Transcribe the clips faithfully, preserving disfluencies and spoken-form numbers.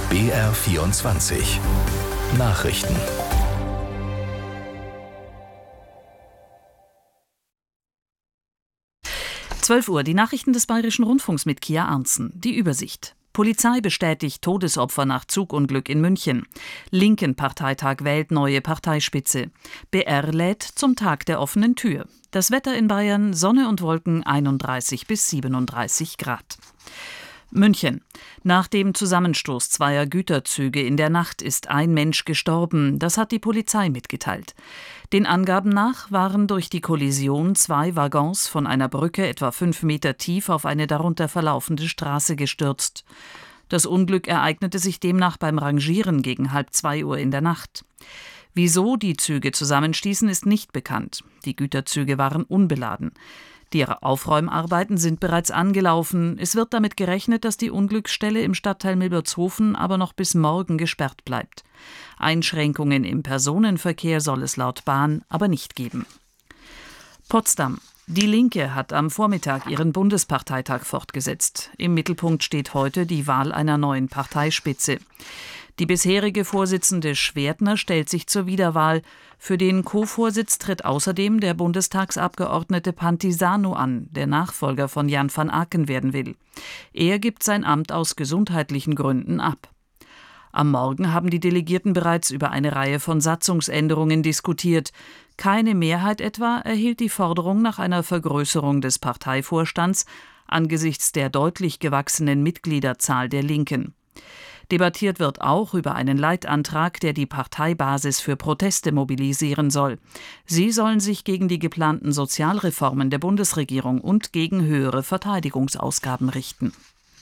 B R vierundzwanzig Nachrichten. zwölf Uhr, die Nachrichten des Bayerischen Rundfunks mit Kia Arntzen. Die Übersicht. Polizei bestätigt Todesopfer nach Zugunglück in München. Linken-Parteitag wählt neue Parteispitze. B R lädt zum Tag der offenen Tür. Das Wetter in Bayern: Sonne und Wolken, einunddreißig bis siebenunddreißig Grad. München. Nach dem Zusammenstoß zweier Güterzüge in der Nacht ist ein Mensch gestorben. Das hat die Polizei mitgeteilt. Den Angaben nach waren durch die Kollision zwei Waggons von einer Brücke etwa fünf Meter tief auf eine darunter verlaufende Straße gestürzt. Das Unglück ereignete sich demnach beim Rangieren gegen halb zwei Uhr in der Nacht. Wieso die Züge zusammenstießen, ist nicht bekannt. Die Güterzüge waren unbeladen. Die Aufräumarbeiten sind bereits angelaufen. Es wird damit gerechnet, dass die Unglücksstelle im Stadtteil Milbertshofen aber noch bis morgen gesperrt bleibt. Einschränkungen im Personenverkehr soll es laut Bahn aber nicht geben. Potsdam. Die Linke hat am Vormittag ihren Bundesparteitag fortgesetzt. Im Mittelpunkt steht heute die Wahl einer neuen Parteispitze. Die bisherige Vorsitzende Schwertner stellt sich zur Wiederwahl. Für den Co-Vorsitz tritt außerdem der Bundestagsabgeordnete Pantisano an, der Nachfolger von Jan van Aken werden will. Er gibt sein Amt aus gesundheitlichen Gründen ab. Am Morgen haben die Delegierten bereits über eine Reihe von Satzungsänderungen diskutiert. Keine Mehrheit etwa erhielt die Forderung nach einer Vergrößerung des Parteivorstands angesichts der deutlich gewachsenen Mitgliederzahl der Linken. Debattiert wird auch über einen Leitantrag, der die Parteibasis für Proteste mobilisieren soll. Sie sollen sich gegen die geplanten Sozialreformen der Bundesregierung und gegen höhere Verteidigungsausgaben richten.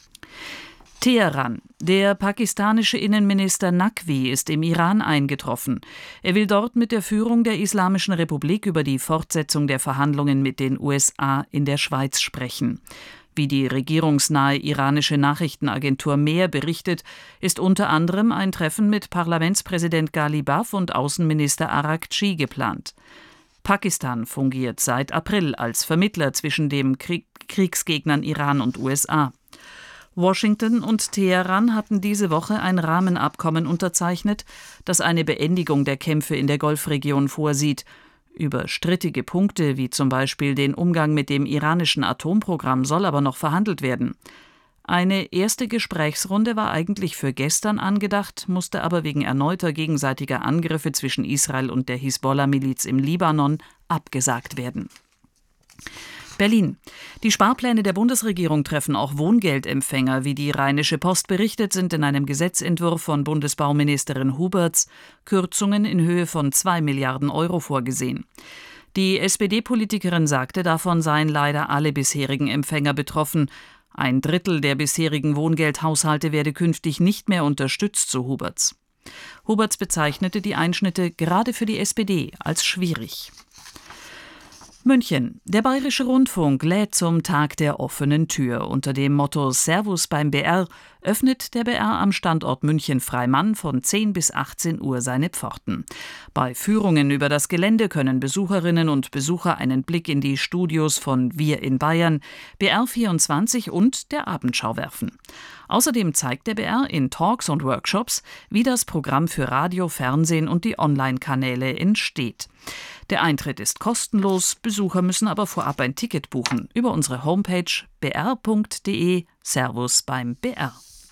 Teheran. Der pakistanische Innenminister Naqvi ist im Iran eingetroffen. Er will dort mit der Führung der Islamischen Republik über die Fortsetzung der Verhandlungen mit den U S A in der Schweiz sprechen. Wie die regierungsnahe iranische Nachrichtenagentur Mehr berichtet, ist unter anderem ein Treffen mit Parlamentspräsident Ghalibaf und Außenminister Araghchi geplant. Pakistan fungiert seit April als Vermittler zwischen den Krieg- Kriegsgegnern Iran und U S A. Washington und Teheran hatten diese Woche ein Rahmenabkommen unterzeichnet, das eine Beendigung der Kämpfe in der Golfregion vorsieht. Über strittige Punkte wie zum Beispiel den Umgang mit dem iranischen Atomprogramm soll aber noch verhandelt werden. Eine erste Gesprächsrunde war eigentlich für gestern angedacht, musste aber wegen erneuter gegenseitiger Angriffe zwischen Israel und der Hisbollah-Miliz im Libanon abgesagt werden. Berlin. Die Sparpläne der Bundesregierung treffen auch Wohngeldempfänger. Wie die Rheinische Post berichtet, sind in einem Gesetzentwurf von Bundesbauministerin Huberts Kürzungen in Höhe von zwei Milliarden Euro vorgesehen. Die S P D-Politikerin sagte, davon seien leider alle bisherigen Empfänger betroffen. Ein Drittel der bisherigen Wohngeldhaushalte werde künftig nicht mehr unterstützt, so Huberts. Huberts bezeichnete die Einschnitte gerade für die S P D als schwierig. München. Der Bayerische Rundfunk lädt zum Tag der offenen Tür. Unter dem Motto Servus beim B R öffnet der B R am Standort München-Freimann von zehn bis achtzehn Uhr seine Pforten. Bei Führungen über das Gelände können Besucherinnen und Besucher einen Blick in die Studios von Wir in Bayern, B R vierundzwanzig und der Abendschau werfen. Außerdem zeigt der B R in Talks und Workshops, wie das Programm für Radio, Fernsehen und die Online-Kanäle entsteht. Der Eintritt ist kostenlos, Besucher müssen aber vorab ein Ticket buchen über unsere Homepage b r punkt d e. Servus beim B R.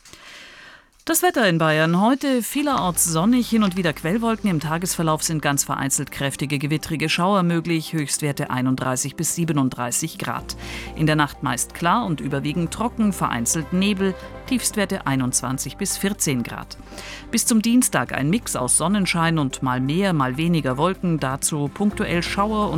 Das Wetter in Bayern. Heute vielerorts sonnig, hin und wieder Quellwolken. Im Tagesverlauf sind ganz vereinzelt kräftige gewittrige Schauer möglich. Höchstwerte einunddreißig bis siebenunddreißig Grad. In der Nacht meist klar und überwiegend trocken, vereinzelt Nebel. Tiefstwerte einundzwanzig bis vierzehn Grad. Bis zum Dienstag ein Mix aus Sonnenschein und mal mehr, mal weniger Wolken. Dazu punktuell Schauer und